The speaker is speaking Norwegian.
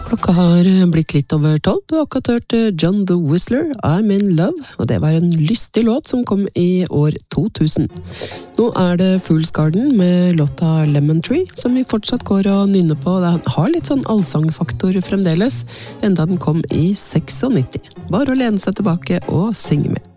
Klokka har blitt litt over 12. Du har akkurat hørt John the Whistler, I'm in Love, og det var en lystig låt som kom i år 2000. Nå er det Fool's Garden med låta Lemon Tree, som vi fortsatt går og nynner på. Den har litt sånn allsangfaktor fremdeles, enda den kom i 96. Bare å lene seg tilbake og synge med.